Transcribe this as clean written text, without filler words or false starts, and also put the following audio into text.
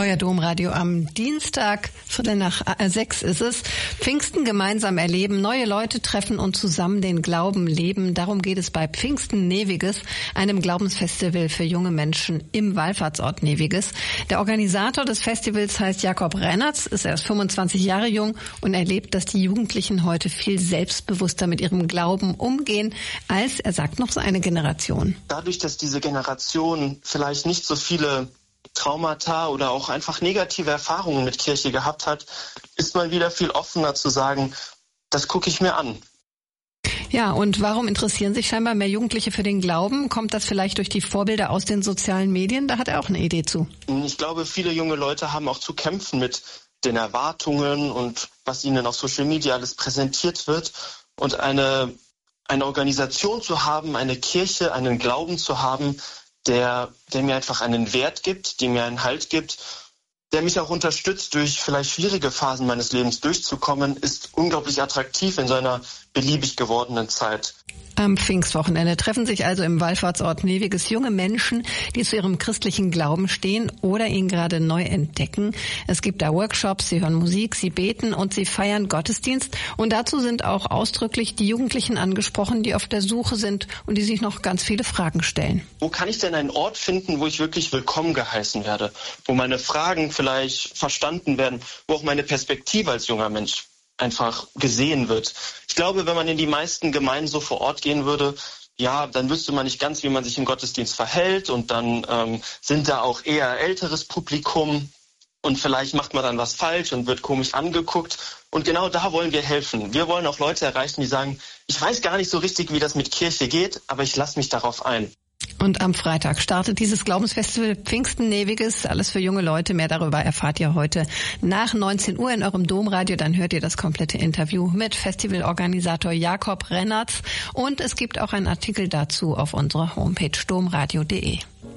Euer Domradio am Dienstag, 5:45 ist es. Pfingsten gemeinsam erleben, neue Leute treffen und zusammen den Glauben leben. Darum geht es bei Pfingsten Neviges, einem Glaubensfestival für junge Menschen im Wallfahrtsort Neviges. Der Organisator des Festivals heißt Jakob Rennertz, ist erst 25 Jahre jung und erlebt, dass die Jugendlichen heute viel selbstbewusster mit ihrem Glauben umgehen, als, er sagt, noch seine Generation. Dadurch, dass diese Generation vielleicht nicht so viele Traumata oder auch einfach negative Erfahrungen mit Kirche gehabt hat, ist man wieder viel offener zu sagen, das gucke ich mir an. Ja, und warum interessieren sich scheinbar mehr Jugendliche für den Glauben? Kommt das vielleicht durch die Vorbilder aus den sozialen Medien? Da hat er auch eine Idee zu. Ich glaube, viele junge Leute haben auch zu kämpfen mit den Erwartungen und was ihnen auf Social Media alles präsentiert wird. Und eine Organisation zu haben, eine Kirche, einen Glauben zu haben, der mir einfach einen Wert gibt, der mir einen Halt gibt, der mich auch unterstützt, durch vielleicht schwierige Phasen meines Lebens durchzukommen, ist unglaublich attraktiv in so einer beliebig gewordenen Zeit. Am Pfingstwochenende treffen sich also im Wallfahrtsort Neviges junge Menschen, die zu ihrem christlichen Glauben stehen oder ihn gerade neu entdecken. Es gibt da Workshops, sie hören Musik, sie beten und sie feiern Gottesdienst. Und dazu sind auch ausdrücklich die Jugendlichen angesprochen, die auf der Suche sind und die sich noch ganz viele Fragen stellen. Wo kann ich denn einen Ort finden, wo ich wirklich willkommen geheißen werde? Wo meine Fragen vielleicht verstanden werden, wo auch meine Perspektive als junger Mensch einfach gesehen wird. Ich glaube, wenn man in die meisten Gemeinden so vor Ort gehen würde, ja, dann wüsste man nicht ganz, wie man sich im Gottesdienst verhält und dann sind da auch eher älteres Publikum und vielleicht macht man dann was falsch und wird komisch angeguckt. Und genau da wollen wir helfen. Wir wollen auch Leute erreichen, die sagen, ich weiß gar nicht so richtig, wie das mit Kirche geht, aber ich lasse mich darauf ein. Und am Freitag startet dieses Glaubensfestival Pfingsten Neviges. Alles für junge Leute. Mehr darüber erfahrt ihr heute nach 19 Uhr in eurem Domradio. Dann hört ihr das komplette Interview mit Festivalorganisator Jakob Rennertz. Und es gibt auch einen Artikel dazu auf unserer Homepage domradio.de.